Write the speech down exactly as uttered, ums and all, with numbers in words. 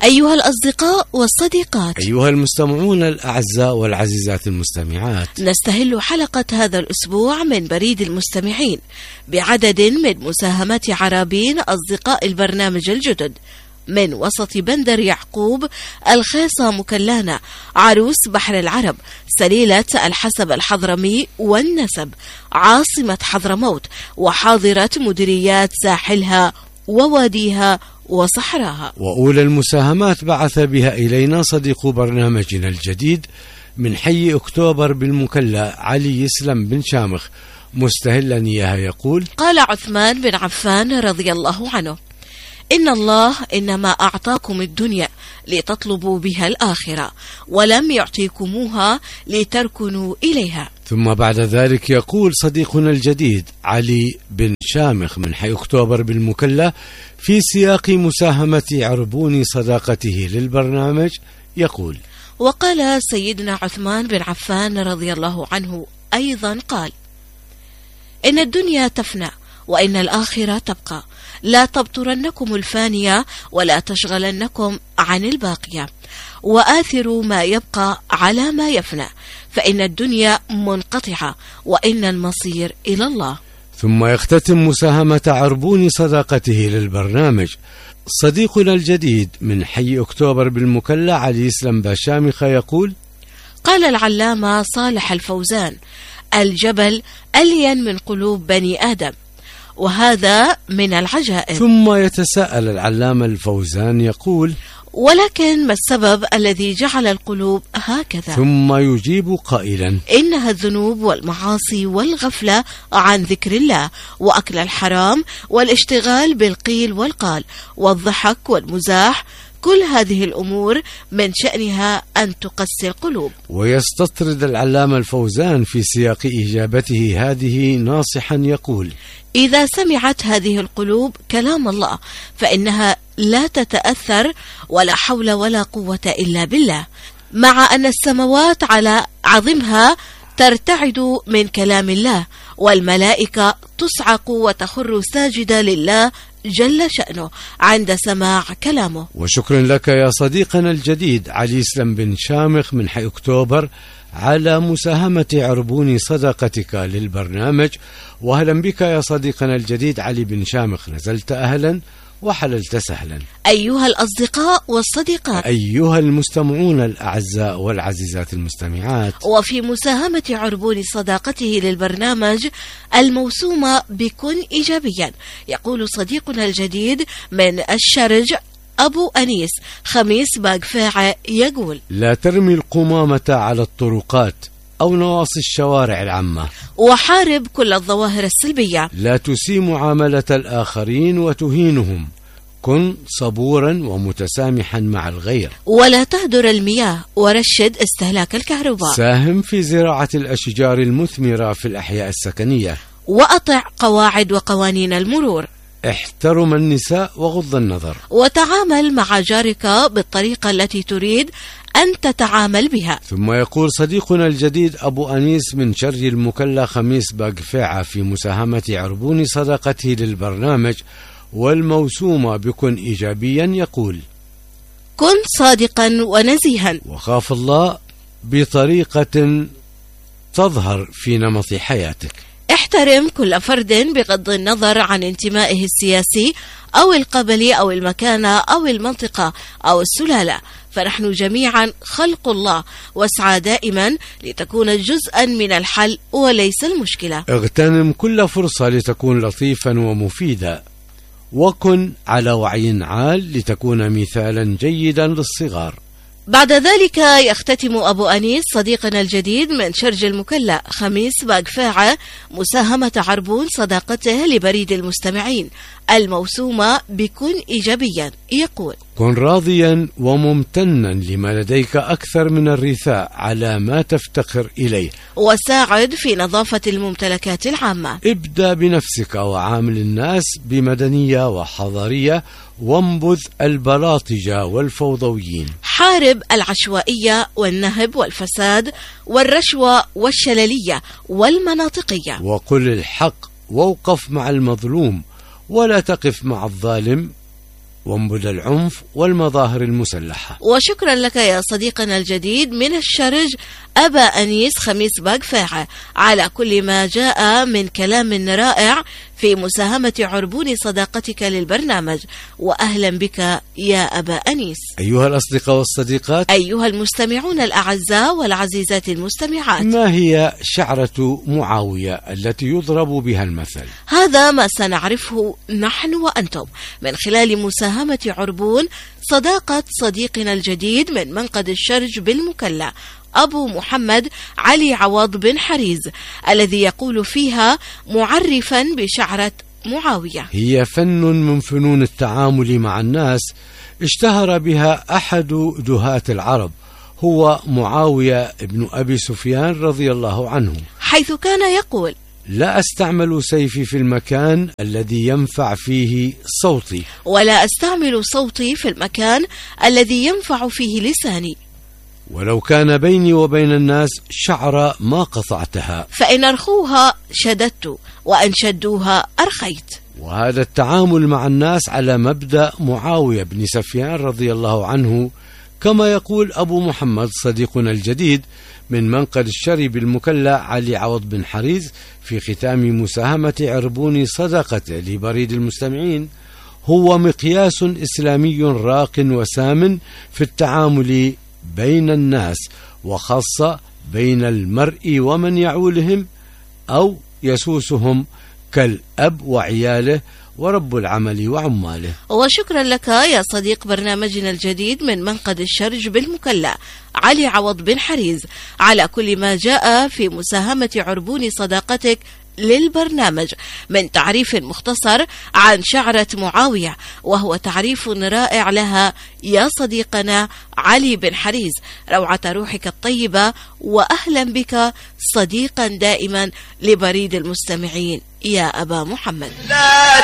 أيها الأصدقاء والصديقات، أيها المستمعون الأعزاء والعزيزات المستمعات، نستهل حلقة هذا الأسبوع من بريد المستمعين بعدد من مساهمات عرابين أصدقاء البرنامج الجدد من وسط بندر يعقوب، الخيصة مكلانة، عروس بحر العرب، سليلة الحسب الحضرمي والنسب، عاصمة حضرموت، وحاضرة مديريات ساحلها وواديها وصحراها. وأولى المساهمات بعث بها إلينا صديق برنامجنا الجديد من حي أكتوبر بالمكلا، علي يسلم بن شامخ، مستهلا إياها يقول: قال عثمان بن عفان رضي الله عنه: إن الله إنما أعطاكم الدنيا لتطلبوا بها الآخرة، ولم يعطيكموها لتركنوا إليها. ثم بعد ذلك يقول صديقنا الجديد علي بن شامخ من حي أكتوبر بالمكلا في سياق مساهمة عربون صداقته للبرنامج يقول: وقال سيدنا عثمان بن عفان رضي الله عنه أيضا قال: إن الدنيا تفنى وإن الآخرة تبقى، لا تبطرنكم الفانية ولا تشغلنكم عن الباقية، وآثروا ما يبقى على ما يفنى، فإن الدنيا منقطعة وإن المصير إلى الله. ثم يختتم مساهمة عربون صداقته للبرنامج صديقنا الجديد من حي أكتوبر بالمكلا علي يسلم باشامخة يقول: قال العلامة صالح الفوزان: الجبل ألين من قلوب بني آدم، وهذا من العجائب. ثم يتساءل العلامة الفوزان يقول: ولكن ما السبب الذي جعل القلوب هكذا؟ ثم يجيب قائلا: إنها الذنوب والمعاصي والغفلة عن ذكر الله، وأكل الحرام، والاشتغال بالقيل والقال، والضحك والمزاح، كل هذه الأمور من شأنها أن تقسي القلوب. ويستطرد العلامة الفوزان في سياق إجابته هذه ناصحا يقول: إذا سمعت هذه القلوب كلام الله فإنها لا تتأثر، ولا حول ولا قوة إلا بالله، مع أن السماوات على عظمها ترتعد من كلام الله، والملائكة تصعق وتخر ساجدة لله جل شأنه عند سماع كلامه. وشكرا لك يا صديقنا الجديد علي يسلم بن شامخ من حي أكتوبر على مساهمة عربون صداقتك للبرنامج، وأهلا بك يا صديقنا الجديد علي بن شامخ، نزلت أهلا وحللت سهلا. أيها الأصدقاء والصديقات، أيها المستمعون الأعزاء والعزيزات المستمعات، وفي مساهمة عربون صداقته للبرنامج الموسومة بكن إيجابيا، يقول صديقنا الجديد من الشرج أبو أنيس خميس باقفاعة يقول: لا ترمي القمامة على الطرقات أو نواصي الشوارع العامة، وحارب كل الظواهر السلبية، لا تسيء معاملة الآخرين وتهينهم، كن صبورا ومتسامحا مع الغير، ولا تهدر المياه، ورشد استهلاك الكهرباء، ساهم في زراعة الأشجار المثمرة في الأحياء السكنية، وأطع قواعد وقوانين المرور، احترم النساء وغض النظر، وتعامل مع جارك بالطريقة التي تريد أن تتعامل بها. ثم يقول صديقنا الجديد أبو أنيس من شرج المكلا خميس باقفاعة في مساهمة عربون صداقته للبرنامج والموسومة بكن إيجابيا يقول: كن صادقا ونزيها، وخاف الله بطريقة تظهر في نمط حياتك، احترم كل فرد بغض النظر عن انتمائه السياسي أو القبلي أو المكانة أو المنطقة أو السلالة، فنحن جميعا خلق الله، واسعى دائما لتكون جزءا من الحل وليس المشكلة. اغتنم كل فرصة لتكون لطيفا ومفيدا، وكن على وعي عال لتكون مثالا جيدا للصغار. بعد ذلك يختتم أبو أنيس صديقنا الجديد من شرج المكلا خميس باقفاعة مساهمة عربون صداقته لبريد المستمعين الموسومة بكن إيجابيا يقول: كن راضيا وممتنا لما لديك أكثر من الرثاء على ما تفتخر إليه، وساعد في نظافة الممتلكات العامة، ابدأ بنفسك وعامل الناس بمدنية وحضارية، وانبذ البلاطجة والفوضويين، حارب العشوائية والنهب والفساد والرشوة والشللية والمناطقية، وقل الحق، ووقف مع المظلوم ولا تقف مع الظالم وانبذ العنف والمظاهر المسلحة. وشكرا لك يا صديقنا الجديد من الشرج أبا أنيس خميس باقفاعة على كل ما جاء من كلام رائع في مساهمة عربون صداقتك للبرنامج، وأهلا بك يا أبا أنيس. أيها الأصدقاء والصديقات، أيها المستمعون الأعزاء والعزيزات المستمعات، ما هي شعرة معاوية التي يضرب بها المثل؟ هذا ما سنعرفه نحن وأنتم من خلال مساهمة عربون صداقة صديقنا الجديد من منقد الشرج بالمكلا أبو محمد علي عوض بن حريز، الذي يقول فيها معرفا بشعرة معاوية: هي فن من فنون التعامل مع الناس اشتهر بها أحد دهاة العرب، هو معاوية بن أبي سفيان رضي الله عنه، حيث كان يقول: لا أستعمل سيفي في المكان الذي ينفع فيه صوتي، ولا أستعمل صوتي في المكان الذي ينفع فيه لساني، ولو كان بيني وبين الناس شعرة ما قطعتها، فإن أرخوها شددت، وأن شدوها أرخيت. وهذا التعامل مع الناس على مبدأ معاوية بن سفيان رضي الله عنه، كما يقول أبو محمد صديقنا الجديد من منقد الشرج بالمكلا علي عوض بن حريز في ختام مساهمة عربون صداقته لبريد المستمعين، هو مقياس إسلامي راق وسام في التعامل بين الناس، وخاصة بين المرء ومن يعولهم أو يسوسهم كالأب وعياله ورب العمل وعماله. وشكرا لك يا صديق برنامجنا الجديد من منقد الشرج بالمكلا علي عوض بن حريز على كل ما جاء في مساهمة عربون صداقتك للبرنامج من تعريف مختصر عن شعرة معاوية، وهو تعريف رائع لها يا صديقنا علي بن حريز. روعة روحك الطيبة، وأهلا بك صديقا دائما لبريد المستمعين يا أبا محمد. لا